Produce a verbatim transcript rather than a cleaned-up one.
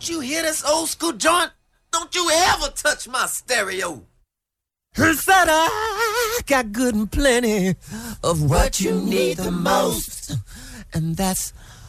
Don't you hear this old school joint? Don't you ever touch my stereo. He said I got good and plenty of what you need the most. And that's